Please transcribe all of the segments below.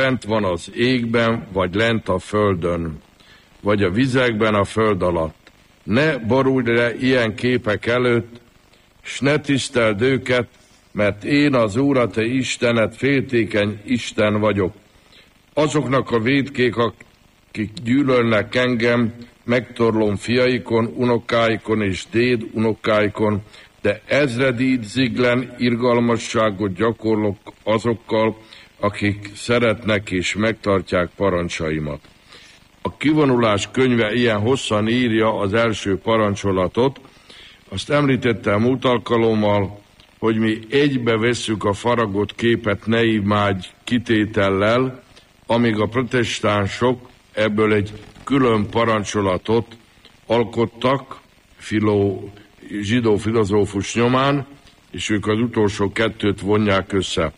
fent van az égben, vagy lent a földön, vagy a vizekben a föld alatt. Ne borulj le ilyen képek előtt, s ne tiszteld őket, mert én az Úr, a te Istened, féltékeny Isten vagyok. Azoknak a vétkék, akik gyűlölnek engem, megtorlom fiaikon, unokáikon és déd unokáikon, de ezredít ziglen irgalmasságot gyakorlok azokkal, akik szeretnek és megtartják parancsaimat. A kivonulás könyve ilyen hosszan írja az első parancsolatot. Azt említettem múlt alkalommal, hogy mi egybe vesszük a faragott képet ne imádj kitétellel, amíg a protestánsok ebből egy külön parancsolatot alkottak zsidó filozófus nyomán, és ők az utolsó kettőt vonják össze.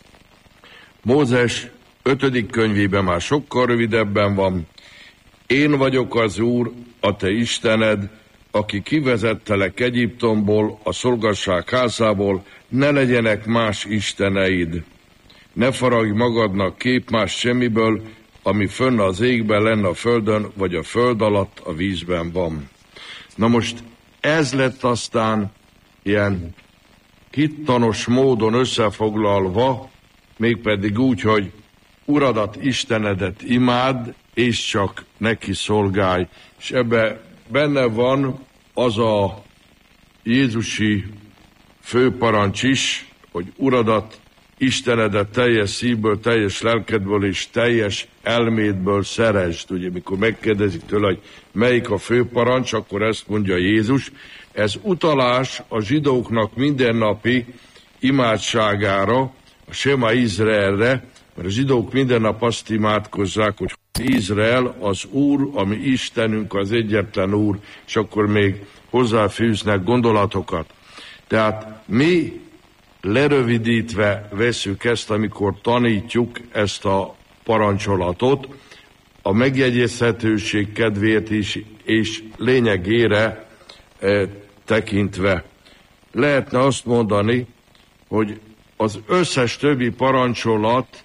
Mózes 5. könyvében már sokkal rövidebben van. Én vagyok az Úr, a te Istened, aki kivezettelek Egyiptomból, a szolgasság házából, ne legyenek más isteneid. Ne faragj magadnak képmás semmiből, ami fönn az égben, lenne a földön, vagy a föld alatt a vízben van. Na most ez lett aztán ilyen hittanos módon összefoglalva, mégpedig úgy, hogy Uradat, Istenedet imádd, és csak neki szolgálj. És ebben benne van az a jézusi főparancs is, hogy Uradat, Istenedet teljes szívből, teljes lelkedből és teljes elmédből szeresd. Ugye, mikor megkérdezik tőle, hogy melyik a főparancs, akkor ezt mondja Jézus. Ez utalás a zsidóknak mindennapi imádságára, a Sema Izraelre, mert a zsidók minden nap azt imádkozzák, hogy Izrael az Úr, ami Istenünk, az egyetlen Úr, és akkor még hozzáfűznek gondolatokat. Tehát mi lerövidítve veszük ezt, amikor tanítjuk ezt a parancsolatot, a megjegyezhetőség kedvéért is, és lényegére tekintve. Lehetne azt mondani, hogy az összes többi parancsolat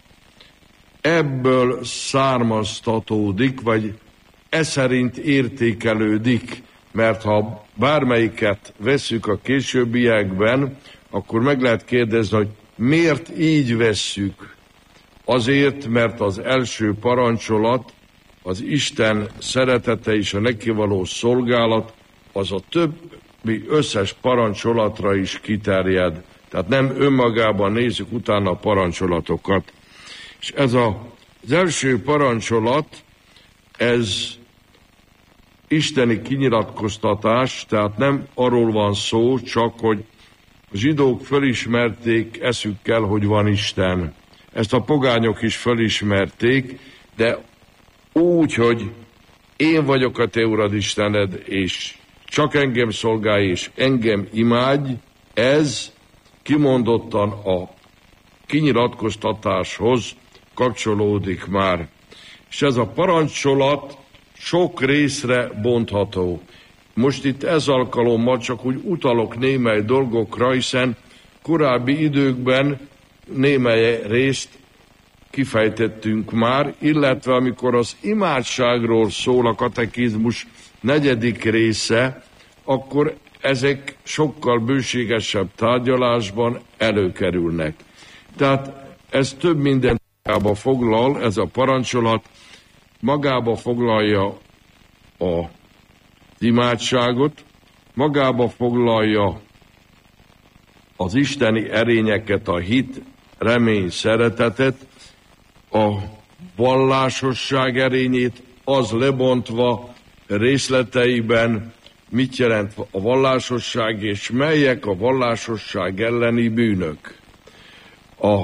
ebből származtatódik, vagy szerint értékelődik, mert ha bármelyiket veszük a későbbiekben, akkor meg lehet kérdezni, hogy miért így vesszük. Azért, mert az első parancsolat, az Isten szeretete és a neki való szolgálat, az a többi összes parancsolatra is kiterjed. Tehát nem önmagában nézzük utána a parancsolatokat. És ez az első parancsolat, ez isteni kinyilatkoztatás, tehát nem arról van szó, csak hogy a zsidók fölismerték eszükkel, hogy van Isten. Ezt a pogányok is fölismerték, de úgy, hogy én vagyok a te Urad Istened, és csak engem szolgálj, és engem imádj, ez kimondottan a kinyilatkoztatáshoz kapcsolódik már. És ez a parancsolat sok részre bontható. Most itt ez alkalommal csak úgy utalok némely dolgokra, hiszen korábbi időkben némely részt kifejtettünk már, illetve amikor az imádságról szól a katekizmus 4. része, akkor ezek sokkal bőségesebb tárgyalásban előkerülnek. Tehát ez több minden magába foglal, ez a parancsolat, magába foglalja az imádságot, magába foglalja az isteni erényeket, a hit, remény, szeretetet, a vallásosság erényét, az lebontva részleteiben, mit jelent a vallásosság, és melyek a vallásosság elleni bűnök. A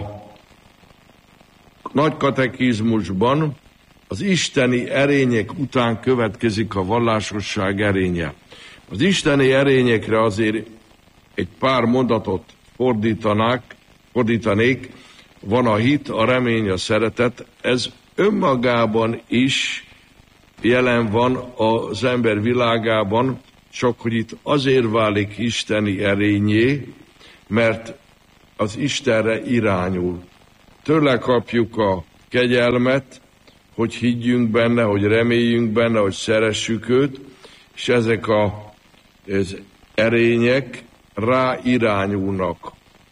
nagy katekizmusban az isteni erények után következik a vallásosság erénye. Az isteni erényekre azért egy pár mondatot fordítanék. Van a hit, a remény, a szeretet. Ez önmagában is jelen van az ember világában, csak hogy itt azért válik isteni erényé, mert az Istenre irányul. Tőle kapjuk a kegyelmet, hogy higgyünk benne, hogy reméljünk benne, hogy szeressük őt, és ezek az erények ráirányulnak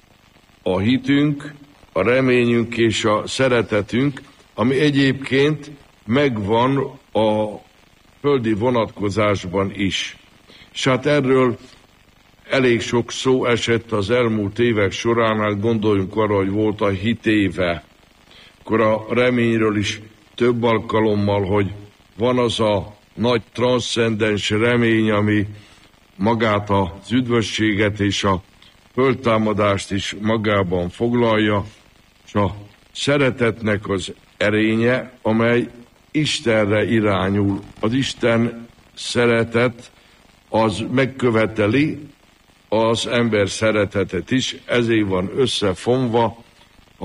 a hitünk, a reményünk és a szeretetünk, ami egyébként megvan a földi vonatkozásban is. És hát erről elég sok szó esett az elmúlt évek során, hát gondoljunk arra, hogy volt a hitéve, akkor a reményről is több alkalommal, hogy van az a nagy transzcendens remény, ami magát az üdvösséget és a föltámadást is magában foglalja, és a szeretetnek az erénye, amely Istenre irányul. Az Isten szeretet az megköveteli az ember szeretetet is, ezért van összefonva a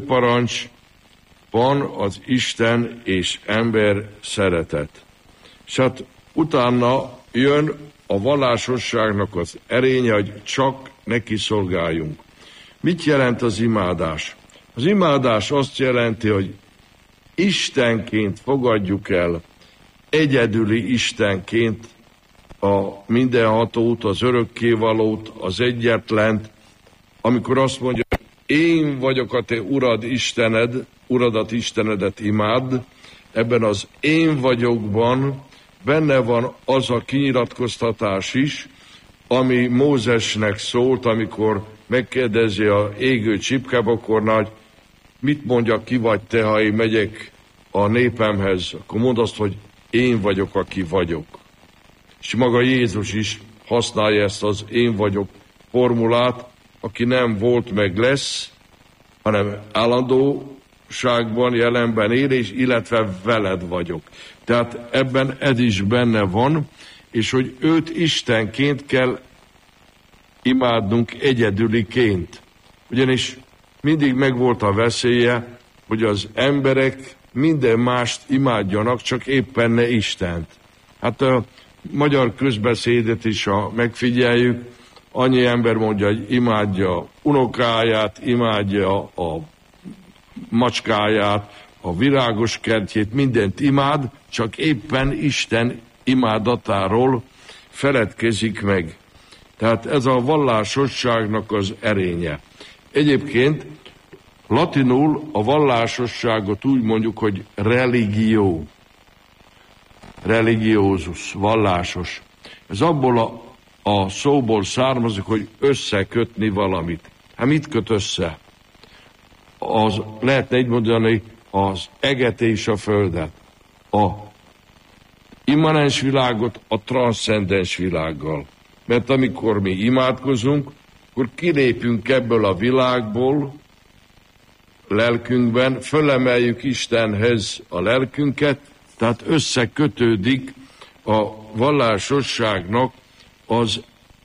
főparancsban az Isten és ember szeretet. És hát utána jön a vallásosságnak az erénye, hogy csak neki szolgáljunk. Mit jelent az imádás? Az imádás azt jelenti, hogy Istenként fogadjuk el, egyedüli Istenként a mindenhatót, az örökkévalót, az egyetlent, amikor azt mondja, én vagyok a te Urad Istened, Uradat Istenedet imádd, ebben az én vagyokban benne van az a kinyilatkoztatás is, ami Mózesnek szólt, amikor megkérdezi a égő csipkebakornál, mit mondja, ki vagy te, ha én megyek a népemhez, akkor mondd azt, hogy én vagyok, aki vagyok. És maga Jézus is használja ezt az én vagyok formulát, aki nem volt meg lesz, hanem állandóságban, jelenben él, és illetve veled vagyok. Tehát ebben ez is benne van, és hogy őt Istenként kell imádnunk egyedüliként. Ugyanis mindig megvolt a veszélye, hogy az emberek minden mást imádjanak, csak éppen ne Istent. Hát a magyar közbeszédet is, ha megfigyeljük, annyi ember mondja, hogy imádja unokáját, imádja a macskáját, a virágos kertjét, mindent imád, csak éppen Isten imádatáról feledkezik meg. Tehát ez a vallásosságnak az erénye. Egyébként latinul a vallásosságot úgy mondjuk, hogy religio, religiosus, vallásos. Ez abból a szóból származik, hogy összekötni valamit. Hát mit köt össze? Az, lehetne így mondani, az eget és a földet. A immanens világot a transzcendens világgal. Mert amikor mi imádkozunk, akkor kilépünk ebből a világból, lelkünkben, fölemeljük Istenhez a lelkünket, tehát összekötődik a vallásosságnak az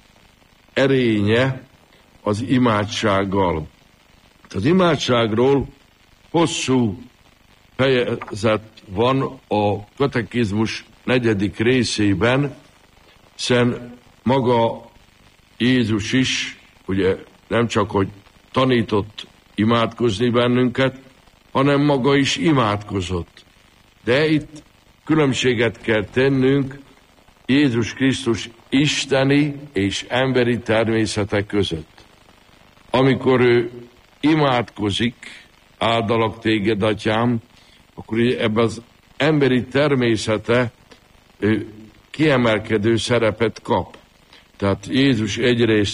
erénye az imádsággal. Az imádságról hosszú fejezet van a katekizmus 4. részében, hiszen maga Jézus is, ugye nem csak, hogy tanított imádkozni bennünket, hanem maga is imádkozott. De itt különbséget kell tennünk Jézus Krisztus isteni és emberi természete között. Amikor ő imádkozik, áldalak téged, atyám, akkor ebben az emberi természete kiemelkedő szerepet kap. Tehát Jézus egyrészt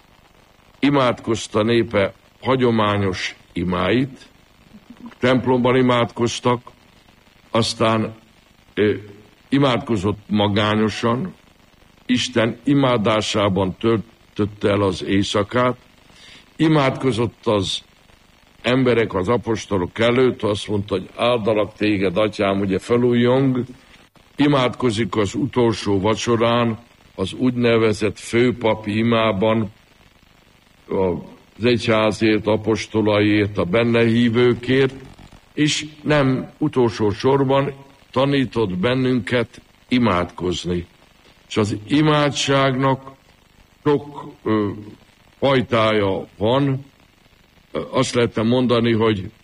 imádkozta népe hagyományos imáit, templomban imádkoztak, aztán imádkozott magányosan, Isten imádásában töltötte el az éjszakát, imádkozott az emberek, az apostolok előtt, azt mondta, hogy áldalak téged, atyám, ugye felújjong, imádkozik az utolsó vacsorán, az úgynevezett főpapi imában, az egyházért, apostolaiért, a benne hívőkért, és nem utolsó sorban tanított bennünket imádkozni. És az imádságnak sok fajtája van. Azt lehetne mondani, hogy